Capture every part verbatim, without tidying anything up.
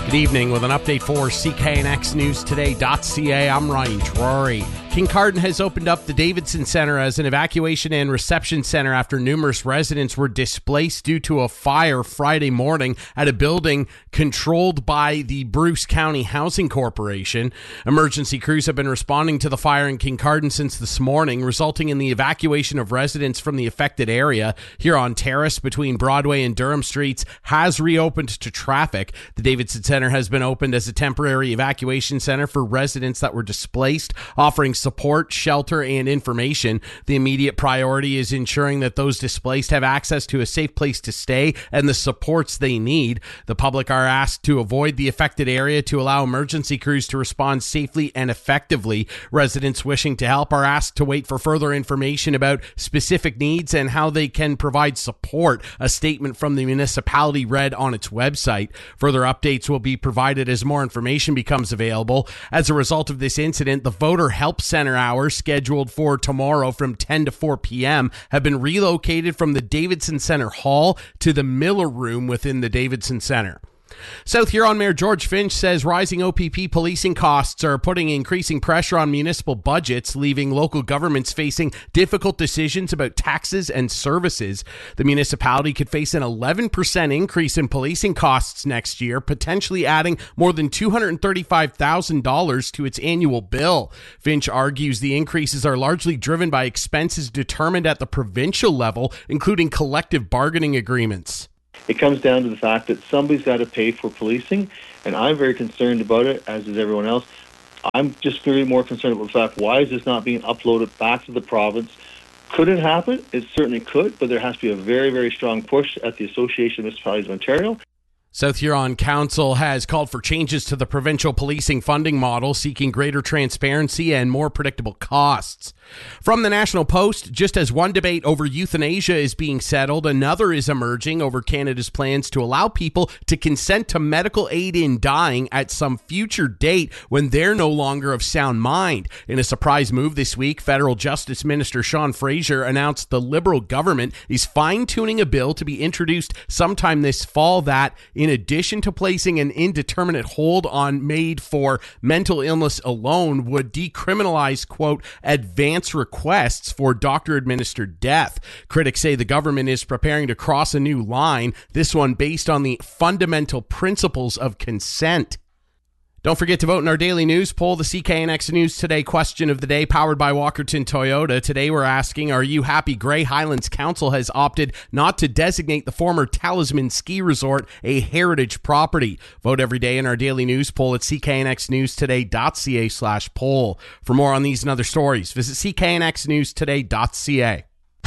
Good evening with an update for C K N X News Today dot C A. I'm Ryan Drury. Kincardine has opened up the Davidson Center as an evacuation and reception center after numerous residents were displaced due to a fire Friday morning at a building controlled by the Bruce County Housing Corporation. Emergency crews have been responding to the fire in Kincardine since this morning, resulting in the evacuation of residents from the affected area. Huron Terrace between Broadway and Durham Streets has reopened to traffic. The Davidson Center has been opened as a temporary evacuation center for residents that were displaced, offering support, shelter, and information. The immediate priority is ensuring that those displaced have access to a safe place to stay and the supports they need. The public are asked to avoid the affected area to allow emergency crews to respond safely and effectively. Residents wishing to help are asked to wait for further information about specific needs and how they can provide support. A statement from the municipality read on its website. Further updates will be provided as more information becomes available. As a result of this incident, the Voter Help Center hours scheduled for tomorrow from ten to four p.m. have been relocated from the Davidson Center Hall to the Miller Room within the Davidson Center. South Huron Mayor George Finch says rising O P P policing costs are putting increasing pressure on municipal budgets, leaving local governments facing difficult decisions about taxes and services. The municipality could face an eleven percent increase in policing costs next year, potentially adding more than two hundred thirty-five thousand dollars to its annual bill. Finch argues the increases are largely driven by expenses determined at the provincial level, including collective bargaining agreements. It comes down to the fact that somebody's got to pay for policing, and I'm very concerned about it, as is everyone else. I'm just really more concerned about the fact, why is this not being uploaded back to the province? Could it happen? It certainly could, but there has to be a very, very strong push at the Association of Municipalities of Ontario. South Huron Council has called for changes to the provincial policing funding model, seeking greater transparency and more predictable costs. From the National Post, just as one debate over euthanasia is being settled, another is emerging over Canada's plans to allow people to consent to medical aid in dying at some future date when they're no longer of sound mind. In a surprise move this week, Federal Justice Minister Sean Fraser announced the Liberal government is fine-tuning a bill to be introduced sometime this fall that, in addition to placing an indeterminate hold on MAID for mental illness alone, would decriminalize, quote, advance requests for doctor-administered death. Critics say the government is preparing to cross a new line, this one based on the fundamental principles of consent. Don't forget to vote in our daily news poll, the C K N X News Today question of the day, powered by Walkerton Toyota. Today we're asking, are you happy Grey Highlands Council has opted not to designate the former Talisman Ski Resort a heritage property? Vote every day in our daily news poll at C K N X News Today dot C A slash poll. For more on these and other stories, visit C K N X News Today dot C A.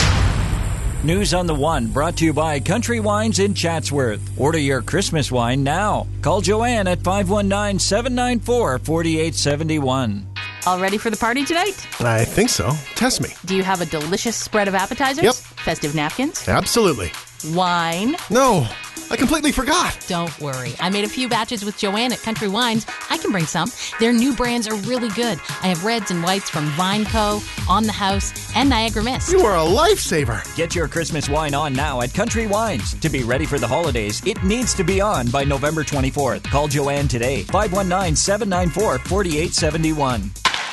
News on the One, brought to you by Country Wines in Chatsworth. Order your Christmas wine now. Call Joanne at five one nine, seven nine four, four eight seven one. All ready for the party tonight? I think so. Test me. Do you have a delicious spread of appetizers? Yep. Festive napkins? Absolutely. Wine? No, I completely forgot. Don't worry. I made a few batches with Joanne at Country Wines. I can bring some. Their new brands are really good. I have reds and whites from Vine Co., On the House, and Niagara Mist. You are a lifesaver. Get your Christmas wine on now at Country Wines. To be ready for the holidays, it needs to be on by November twenty-fourth. Call Joanne today, five one nine, seven nine four, four eight seven one.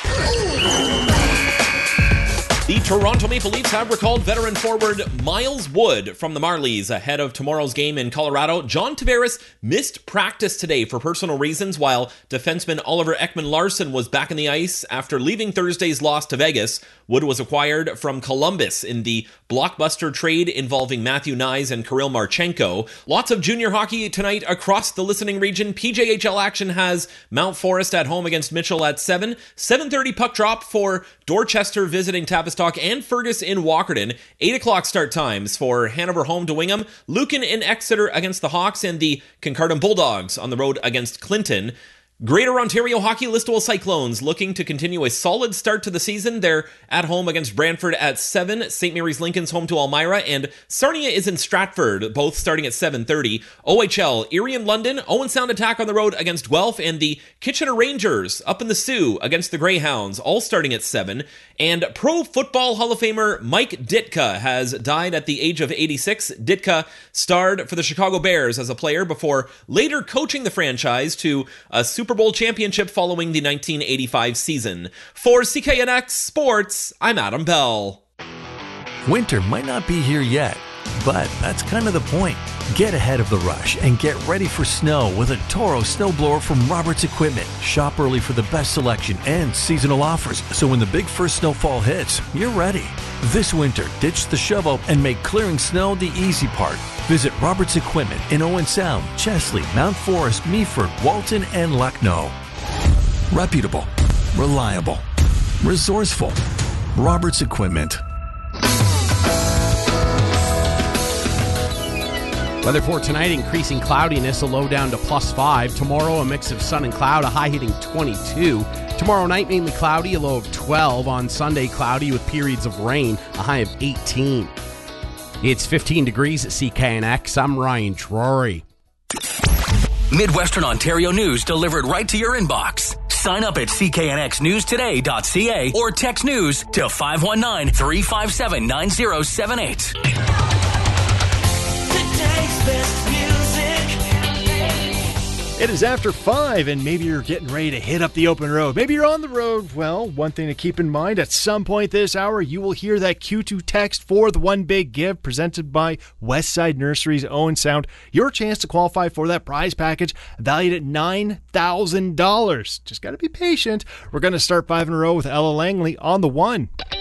The Toronto Maple Leafs have recalled veteran forward Miles Wood from the Marlies ahead of tomorrow's game in Colorado. John Tavares missed practice today for personal reasons, while defenseman Oliver Ekman-Larsson was back in the ice after leaving Thursday's loss to Vegas. Wood was acquired from Columbus in the blockbuster trade involving Matthew Knies and Kirill Marchenko. Lots of junior hockey tonight across the listening region. P J H L action has Mount Forest at home against Mitchell at seven. seven thirty puck drop for Dorchester visiting Tavistock and Fergus in Walkerton. eight o'clock start times for Hanover home to Wingham, Lucan in Exeter against the Hawks, and the Kincardine Bulldogs on the road against Clinton. Greater Ontario Hockey Listowel Cyclones looking to continue a solid start to the season. They're at home against Brantford at seven. Saint Mary's Lincoln's home to Elmira, and Sarnia is in Stratford, both starting at seven thirty. O H L, Erie and London, Owen Sound Attack on the road against Guelph, and the Kitchener Rangers up in the Sioux against the Greyhounds, all starting at seven. And Pro Football Hall of Famer Mike Ditka has died at the age of eighty-six. Ditka starred for the Chicago Bears as a player before later coaching the franchise to a Super Bowl championship following the nineteen eighty-five season. For C K N X Sports, I'm Adam Bell. Winter might not be here yet, but that's kind of the point. Get ahead of the rush and get ready for snow with a Toro snowblower from Roberts Equipment. Shop early for the best selection and seasonal offers, so when the big first snowfall hits, you're ready. This winter, ditch the shovel and make clearing snow the easy part. Visit Roberts Equipment in Owen Sound, Chesley, Mount Forest, Meaford, Walton, and Lucknow. Reputable, reliable, resourceful. Roberts Equipment. Weather for tonight, increasing cloudiness, a low down to plus five. Tomorrow, a mix of sun and cloud, a high hitting twenty-two. Tomorrow night, mainly cloudy, a low of twelve. On Sunday, cloudy with periods of rain, a high of eighteen. It's fifteen degrees at C K N X. I'm Ryan Drury. Midwestern Ontario news delivered right to your inbox. Sign up at c k n x news today dot c a or text news to five one nine, three five seven, nine zero seven eight. It is after five, and maybe you're getting ready to hit up the open road. Maybe you're on the road. Well, one thing to keep in mind, at some point this hour, you will hear that Q two text for the One Big Give presented by Westside Nurseries Owen Sound. Your chance to qualify for that prize package valued at nine thousand dollars. Just got to be patient. We're going to start five in a row with Ella Langley on the one.